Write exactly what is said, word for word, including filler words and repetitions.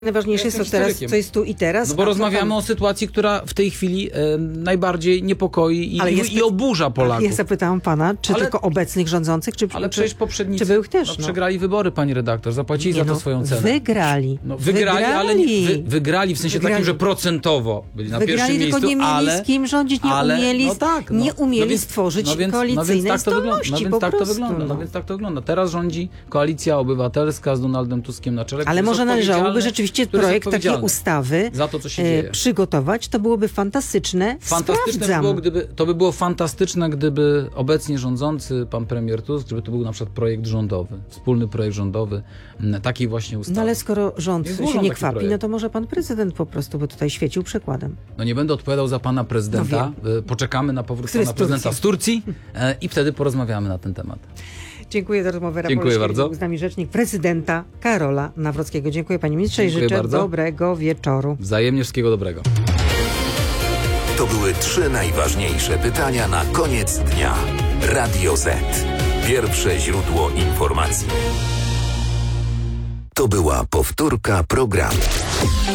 Najważniejsze jest to teraz, co jest tu i teraz. No bo rozmawiamy tam... o sytuacji, która w tej chwili e, najbardziej niepokoi i, jest... i oburza Polaków. Ja zapytałam pana, czy ale... tylko obecnych rządzących, czy... Ale przecież poprzednicy czy byłych też, no, no. przegrali wybory, pani redaktor, zapłacili nie, za to no, swoją cenę. Wygrali. No, wygrali, wygrali, ale nie, wy, wygrali w sensie wygrali. takim, że procentowo byli na wygrali, pierwszym miejscu, tylko nie mieli ale... z kim rządzić, nie ale, umieli, no tak, no, nie umieli no więc, stworzyć no więc, koalicyjnej no więc tak to zdolności, wygląda. No więc po tak prostu, to wygląda. No. No. no więc tak to wygląda. Teraz rządzi Koalicja Obywatelska z Donaldem Tuskiem na czele. Ale może należałoby rzeczywiście projekt takiej ustawy za to, co się dzieje. przygotować, to byłoby fantastyczne. Fantastyczne by było, gdyby, to by było fantastyczne, gdyby obecnie rządzący pan premier Tusk, gdyby to był na przykład projekt rządowy, wspólny projekt rządowy, takiej właśnie ustawy. No ale skoro rząd nie się nie kwapi, projekt. no to może pan prezydent po prostu by tutaj świecił przykładem. No nie będę odpowiadał za pana prezydenta. No Poczekamy na powrót Który pana prezydenta z Turcji e, i wtedy porozmawiamy na ten temat. Dziękuję za rozmowę. Dziękuję bardzo. Był z nami rzecznik prezydenta Karola Nawrockiego. Dziękuję panie ministrze Dziękuję i życzę bardzo. dobrego wieczoru. Wzajemnie wszystkiego dobrego. To były trzy najważniejsze pytania na koniec dnia. Radio Z. Pierwsze źródło informacji. To była powtórka programu.